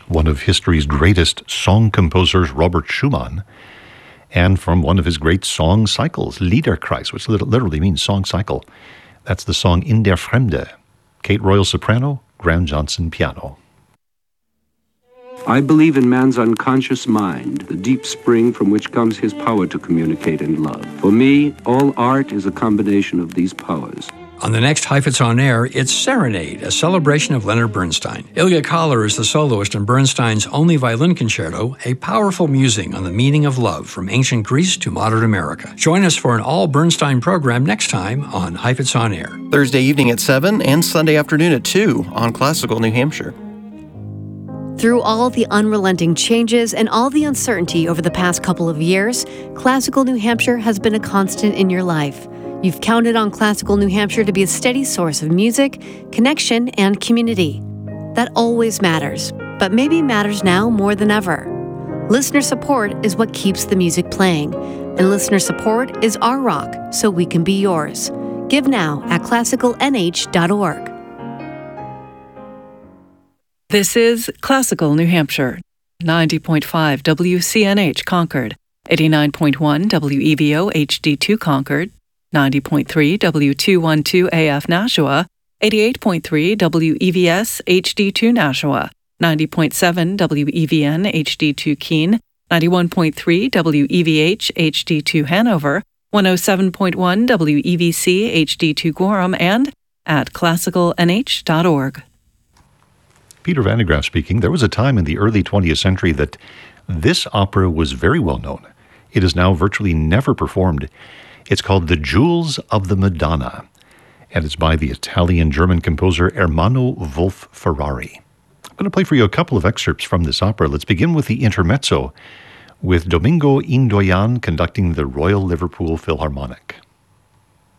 one of history's greatest song composers, Robert Schumann, and from one of his great song cycles, Liederkreis, which literally means song cycle. That's the song In der Fremde. Kate Royal soprano, Graham Johnson piano. I believe in man's unconscious mind, the deep spring from which comes his power to communicate and love. For me, all art is a combination of these powers. On the next Heifetz on Air, it's Serenade, a celebration of Leonard Bernstein. Ilya Kahler is the soloist in Bernstein's only violin concerto, a powerful musing on the meaning of love from ancient Greece to modern America. Join us for an all-Bernstein program next time on Heifetz on Air. Thursday evening at 7 and Sunday afternoon at 2 on Classical New Hampshire. Through all the unrelenting changes and all the uncertainty over the past couple of years, Classical New Hampshire has been a constant in your life. You've counted on Classical New Hampshire to be a steady source of music, connection, and community. That always matters, but maybe matters now more than ever. Listener support is what keeps the music playing, and listener support is our rock, so we can be yours. Give now at classicalnh.org. This is Classical New Hampshire, 90.5 WCNH Concord, 89.1 WEVO HD2 Concord, 90.3 W212 AF Nashua, 88.3 WEVS HD2 Nashua, 90.7 WEVN HD2 Keene, 91.3 WEVH HD2 Hanover, 107.1 WEVC HD2 Gorham, and at classicalnh.org. Peter Van de Graaff speaking. There was a time in the early 20th century that this opera was very well known. It is now virtually never performed. It's called The Jewels of the Madonna, and it's by the Italian-German composer Ermanno Wolf Ferrari. I'm going to play for you a couple of excerpts from this opera. Let's begin with the intermezzo, with Domingo Indoyan conducting the Royal Liverpool Philharmonic.